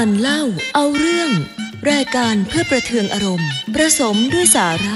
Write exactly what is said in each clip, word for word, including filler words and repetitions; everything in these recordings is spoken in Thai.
การเล่าเอาเรื่องรายการเพื่อประเทืองอารมณ์ผสมด้วยสาระ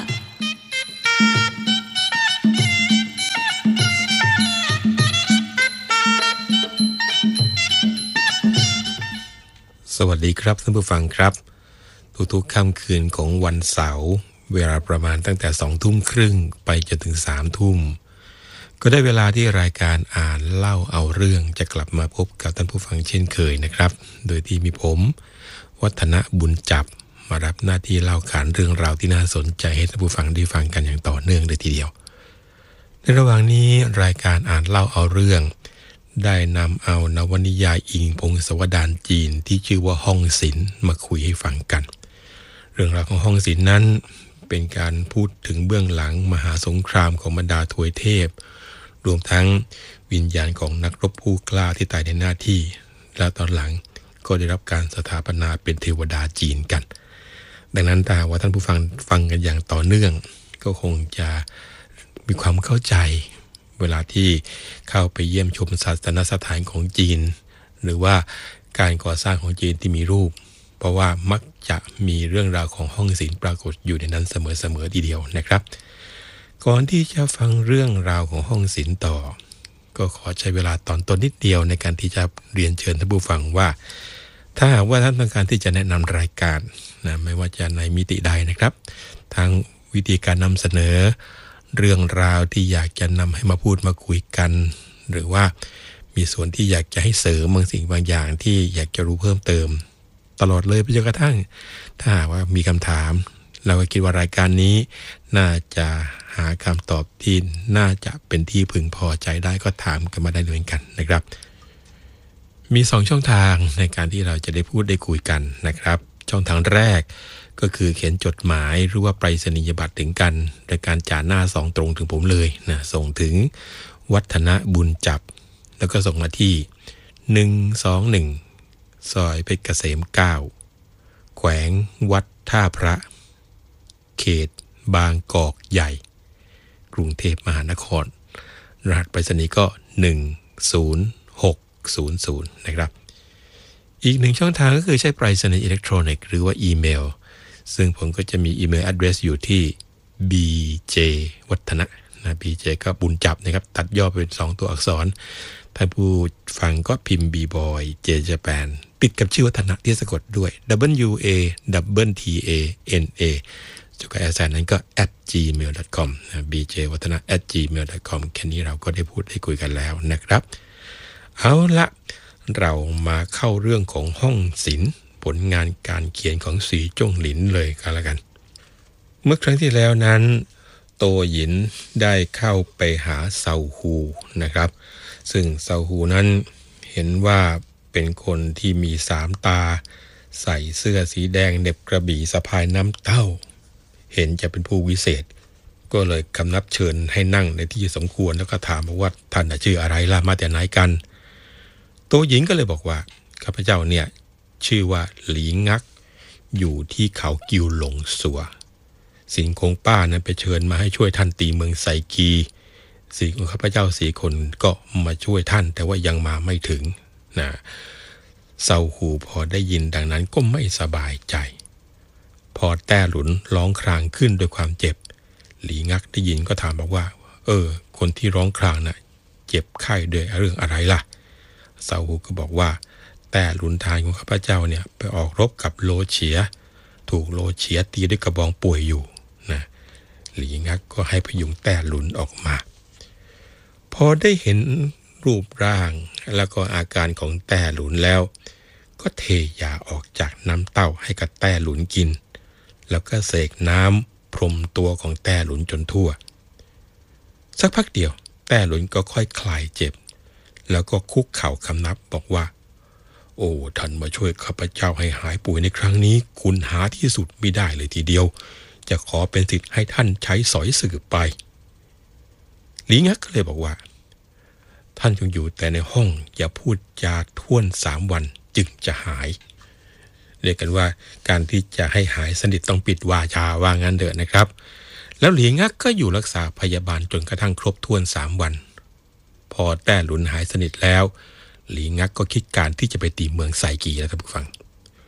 สวัสดีครับท่านผู้ฟังครับทุกๆค่ำคืนของวันเสาร์เวลาประมาณตั้งแต่สองทุ่มครึ่งไปจนถึงสามทุ่มก็ได้เวลาที่รายการอ่านเล่าเอาเรื่องจะกลับมาพบกับท่านผู้ฟังเช่นเคยนะครับโดยที่มีผมวัฒนบุญจับมารับหน้าที่เล่าขานเรื่องราวที่น่าสนใจให้ท่านผู้ฟังได้ฟังกันอย่างต่อเนื่องเลยทีเดียวในระหว่างนี้รายการอ่านเล่าเอาเรื่องได้นำเอานวนิยายอิงพงศาวดารจีนที่ชื่อว่าห้องศิลป์มาคุยให้ฟังกันเรื่องราวของห้องศิลป์นั้นเป็นการพูดถึงเบื้องหลังมหาสงครามของบรรดาทวยเทพรวมทั้งวิญญาณของนักรบผู้กล้าที่ตายในหน้าที่แล้วตอนหลังก็ได้รับการสถาปนาเป็นเทวดาจีนกันดังนั้นถ้าว่าท่านผู้ฟังฟังกันอย่างต่อเนื่องก็คงจะมีความเข้าใจเวลาที่เข้าไปเยี่ยมชมศาสนสถานของจีนหรือว่าการก่อสร้างของจีนที่มีรูปเพราะว่ามักจะมีเรื่องราวของห้องศิลป์ปรากฏอยู่ในนั้นเสมอๆทีเดียวนะครับก่อนที่จะฟังเรื่องราวของห้องศิลป์ต่อก็ขอใช้เวลาตอนต้นนิดเดียวในการที่จะเรียนเชิญท่านผู้ฟังว่าถ้าหากว่าท่านต้องการที่จะแนะนำรายการนะไม่ว่าจะในมิติใดนะครับทางวิธีการนำเสนอเรื่องราวที่อยากจะนำให้มาพูดมาคุยกันหรือว่ามีส่วนที่อยากจะให้เสริมบางสิ่งบางอย่างที่อยากจะรู้เพิ่มเติมตลอดเลยไปจนกระทั่งถ้าหากว่ามีคำถามเราก็คิดว่ารายการนี้น่าจะหาคำตอบที่น่าจะเป็นที่พึงพอใจได้ก็ถามกันมาได้เลยกันนะครับมีสองช่องทางในการที่เราจะได้พูดได้คุยกันนะครับช่องทางแรกก็คือเขียนจดหมายหรือว่าไปรษณียบัตรถึงกันโดยการจ่าหน้าสองตรงถึงผมเลยนะส่งถึงวัฒนบุญจับแล้วก็ส่งมาที่หนึ่งสองหนึ่งซอยเพชรเกษมเก้าแขวงวัดท่าพระเขตบางกอกใหญ่กรุงเทพมหานครรหัสไปรษณีย์ก็หนึ่ง ศูนย์ หก ศูนย์ ศูนย์นะครับอีกหนึ่งช่องทางก็คือใช้ไปรษณีย์อิเล็กทรอนิกส์หรือว่าอีเมลซึ่งผมก็จะมีอีเมล address อยู่ที่ บี เจ วัฒนะนะ บี เจ ก็บุญจับนะครับตัดย่อเป็นสองตัวอักษรท่านผู้ฟังก็พิมพ์ B-boy J Japan ปิดกับชื่อวัฒนะที่สะกดด้วย W A W T A N A จุดกับแอสไซน์นั้นก็ แอท จี เมล ดอท คอม นะ บี เจ วัฒนะ แอท จี เมล ดอท คอม แค่นี้เราก็ได้พูดได้คุยกันแล้วนะครับเอาละเรามาเข้าเรื่องของห้องศิลป์ผลงานการเขียนของสีจ้งหลินเลยกันแล้วกันเมื่อครั้งที่แล้วนั้นโตหยินได้เข้าไปหาเซาฮูนะครับซึ่งเซาฮูนั้นเห็นว่าเป็นคนที่มีสามตาใส่เสื้อสีแดงเหน็บกระบี่สะพายน้ำเต้าเห็นจะเป็นผู้วิเศษก็เลยคำนับเชิญให้นั่งในที่สมควรแล้วก็ถามว่าท่านชื่ออะไรล่ะมาแต่ไหนกันโตหยินก็เลยบอกว่าข้าพเจ้าเนี่ยชื่อว่าหลีงักอยู่ที่เขากิวหลงสัวสิงคงป้านั้นไปเชิญมาให้ช่วยท่านตีเมืองไซกีสี่คนข้าพเจ้าสี่คนก็มาช่วยท่านแต่ว่ายังมาไม่ถึงนะเซาฮูพอได้ยินดังนั้นก็ไม่สบายใจพอแต้หลุนร้องครางขึ้นด้วยความเจ็บหลีงักได้ยินก็ถามบอกว่าเออคนที่ร้องครางน่ะเจ็บไข้ด้วยเรื่องอะไรล่ะเซาฮูก็บอกว่าแต่หลุนทานของข้าพเจ้าเนี่ยไปออกรบกับโลเฉียถูกโลเฉียตีด้วยกระบองป่วยอยู่นะหลีงักก็ให้พยุงแต่หลุนออกมาพอได้เห็นรูปร่างแล้วก็อาการของแต่หลุนแล้วก็เทยาออกจากน้ำเต้าให้กับแต่หลุนกินแล้วก็เสกน้ำพรมตัวของแต่หลุนจนทั่วสักพักเดียวแต่หลุนก็ค่อยคลายเจ็บแล้วก็คุกเข่าคำนับบอกว่าโอ้ท่านมาช่วยข้าพเจ้าให้หายป่วยในครั้งนี้คุณหาที่สุดไม่ได้เลยทีเดียวจะขอเป็นสิทธิ์ให้ท่านใช้สอยสืบไปหลีงักก็เลยบอกว่าท่านจงอยู่แต่ในห้องอย่าพูดจาท่วนสามวันจึงจะหายเรียกกันว่าการที่จะให้หายสนิทต้องปิดวาจาว่างั้นเถอะนะครับแล้วหลีงักก็อยู่รักษาพยาบาลจนกระทั่งครบถ้วนสามวันพอแต่หลุนหายสนิทแล้วหลีงักก็คิดการที่จะไปตีเมืองไซกีแล้วท่านผู้ฟัง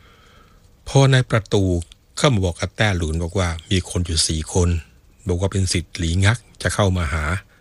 พอในประตูเข้ามาบอกกับแต้หลุนบอกว่ามีคนอยู่สี่คนบอกว่าเป็นศิษย์หลีงักจะเข้ามาหา